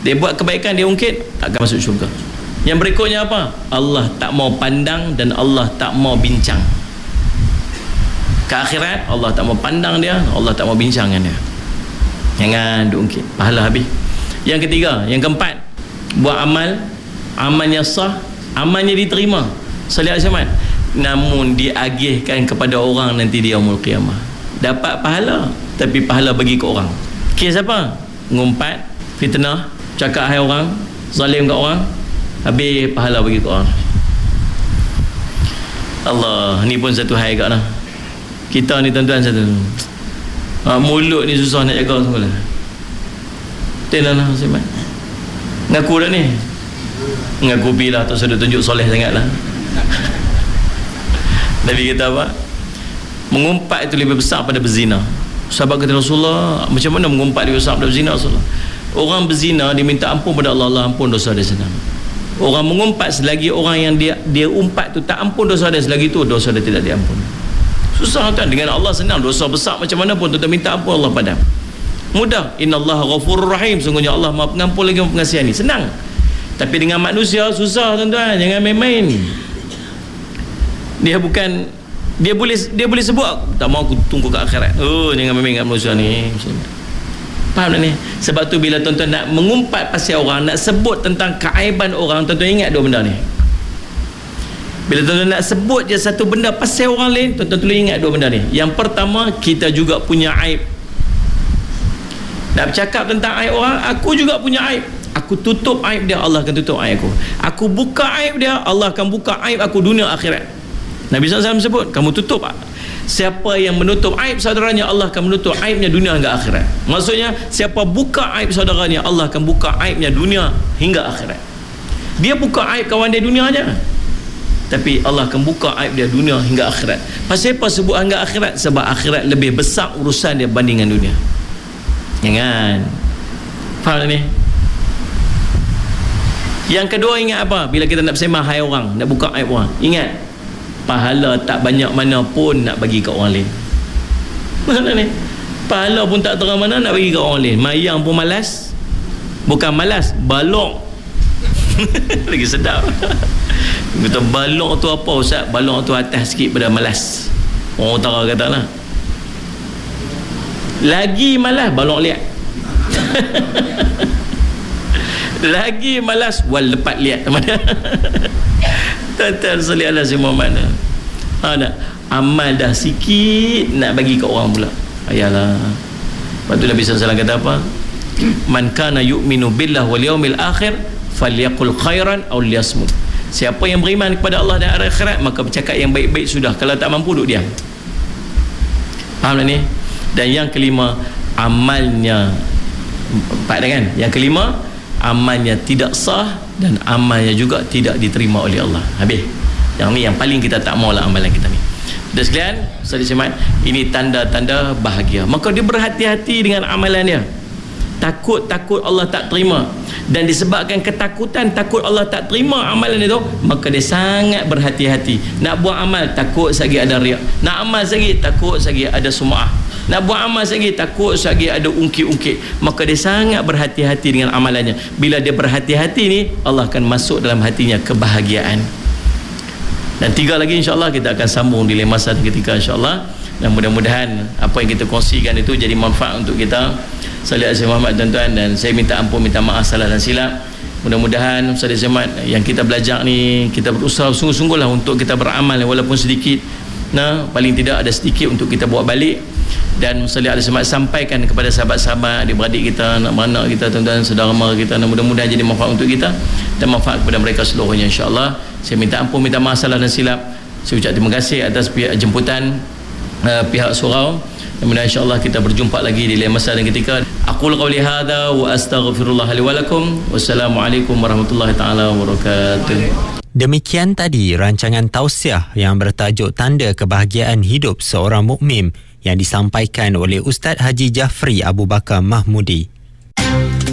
Dia buat kebaikan, dia ungkit, tak akan masuk syurga. Yang berikutnya apa? Allah tak mau pandang dan Allah tak mau bincang. Ke akhirat Allah tak mau pandang dia, Allah tak mau bincang dengan dia. Jangan diungkit, pahala habis. Yang ketiga, yang keempat, buat amalnya sah, amalnya diterima. Salih Al-Samad, namun diagihkan kepada orang nanti di yaumul qiyamah. Dapat pahala, tapi pahala bagi ke orang. Kes apa? Ngumpat, fitnah, cakap hai orang, zalim kat orang, habis pahala bagi ke orang. Allah, ni pun satu hal kat lah. Kita ni tuan-tuan satu, mulut ni susah nak jaga semula. Betul lah Simon. Ngaku dah ni. Ngaku bila tak sudah tunjuk soleh sangat lah. Nabi kata apa? Mengumpat itu lebih besar pada berzina. Sahabat kata Rasulullah, macam mana mengumpat lebih besar pada berzina Rasulullah? Orang berzina dia minta ampun pada Allah, Allah ampun dosa dia senang. Orang mengumpat, selagi orang yang dia umpat tu tak ampun dosa dia, selagi tu dosa dia tidak diampun. Susah tuan, dengan Allah senang. Dosa besar macam mana pun tuan minta ampun Allah padam. Mudah. Innallaha ghafurur rahim, sungguhnya Allah Maha Pengampun lagi Maha Pengasihani. Senang. Tapi dengan manusia susah tuan-tuan, jangan main-main. Dia boleh sebut, tak mau aku tunggu ke akhirat. Jangan main-main dengan manusia ni. Faham tak ni? Sebab tu bila tuan-tuan nak mengumpat pasal orang, nak sebut tentang keaiban orang, tuan-tuan ingat dua benda ni. Bila tuan-tuan nak sebut je satu benda pasal orang lain, tuan-tuan perlu ingat dua benda ni. Yang pertama, kita juga punya aib. Nak bercakap tentang aib orang, aku juga punya aib. Aku tutup aib dia, Allah akan tutup aib aku. Aku buka aib dia, Allah akan buka aib aku dunia akhirat. Nabi SAW sebut, kamu tutup. Siapa yang menutup aib saudaranya, Allah akan menutup aibnya dunia hingga akhirat. Maksudnya, siapa buka aib saudaranya, Allah akan buka aibnya dunia hingga akhirat. Dia buka aib kawan dia dunia aja, tapi Allah akan buka aib dia dunia hingga akhirat. Pasal apa sebut hingga akhirat? Sebab akhirat lebih besar urusan dia bandingkan dunia. Jangan. Faham tak ni? Yang kedua, ingat apa? Bila kita nak bersemah hai orang, nak buka aib orang, ingat, pahala tak banyak mana pun nak bagi ke orang lain. Mana ni? Pahala pun tak terang mana nak bagi ke orang lain. Mayang pun malas. Bukan malas, balok. Lagi sedap. Kata balok tu apa Ustaz? Balok tu atas sikit pada malas. Orang utara kata lah. Lagi malas, balok liat. Lagi malas, wal lepat liat. Tuan-tuan salih ala si Muhammad. Amal dah sikit nak bagi ke orang pula. Ayalah. Lepas tu Nabi SAW kata apa? Man kana yu'minu billah wal yawmil akhir falyaqul khairan aw liyasmut. Siapa yang beriman kepada Allah dan hari akhirat, maka bercakap yang baik-baik sudah. Kalau tak mampu, duduk diam. Faham tak ni? Dan yang kelima, amalnya, empat dah kan? Yang kelima, amalnya tidak sah dan amalnya juga tidak diterima oleh Allah. Habis. Yang ni yang paling kita tak maulah amalan kita ni. Dan sekalian, Ustaz Syamad, ini tanda-tanda bahagia. Maka dia berhati-hati dengan amalan dia. Takut Allah tak terima. Dan disebabkan ketakutan takut Allah tak terima amalan itu, maka dia sangat berhati-hati. Nak buat amal, takut sagi ada riak. Nak amal sagi, takut sagi ada sum'ah. Nak buat amal sagi, takut sagi ada ungkit-ungkit. Maka dia sangat berhati-hati dengan amalannya. Bila dia berhati-hati ni, Allah akan masuk dalam hatinya kebahagiaan. Dan tiga lagi insyaAllah kita akan sambung di lain masa dan ketika insyaAllah. Dan mudah-mudahan apa yang kita kongsikan itu jadi manfaat untuk kita. Salih Aziz Muhammad tuan-tuan, dan saya minta ampun, minta maaf salah dan silap. Mudah-mudahan Salih Aziz Muhammad yang kita belajar ni, kita berusaha sungguh-sungguhlah untuk kita beramal walaupun sedikit. Nah, paling tidak ada sedikit untuk kita bawa balik. Dan Salih Aziz Muhammad sampaikan kepada sahabat-sahabat, adik-beradik kita, anak-anak kita, tuan-tuan, saudara mara kita, dan mudah-mudahan jadi manfaat untuk kita dan manfaat kepada mereka seluruhnya insya-Allah. Saya minta ampun, minta maaf salah dan silap. Saya ucap terima kasih atas jemputan pihak surau. Kemudian insya-Allah kita berjumpa lagi di lain masa dan ketika. Aqul qawli hadza wa astaghfirullah li wa lakum. Wassalamualaikum warahmatullahi taala wabarakatuh. Demikian tadi rancangan tausiah yang bertajuk Tanda Kebahagiaan Hidup Seorang Mukmin yang disampaikan oleh Ustaz Haji Jafri Abu Bakar Mahmudi.